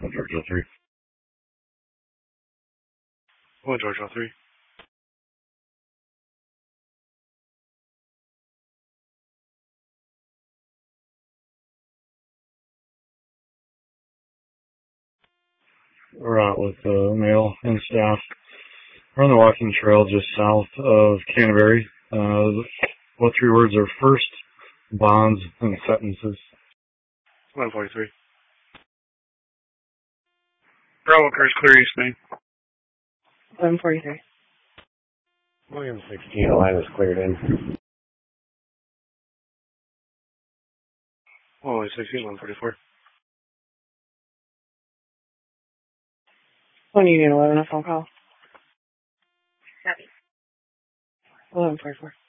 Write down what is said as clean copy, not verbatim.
Georgia 3. Georgia 3. We're out with mail and staff. We're on the walking trail just south of Canterbury. What three words are first, bonds, and sentences? 143. Bravo cars clear east main. 143. William 16, the line is cleared in. Holy 16, 144. 1 Union 11, a phone call. 1144.